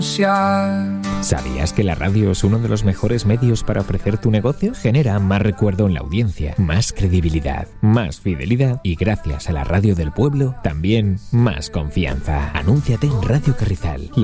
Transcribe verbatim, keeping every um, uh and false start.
¿Sabías que la radio es uno de los mejores medios para ofrecer tu negocio? Genera más recuerdo en la audiencia, más credibilidad, más fidelidad y gracias a la radio del pueblo, también más confianza. Anúnciate en Radio Carrizal.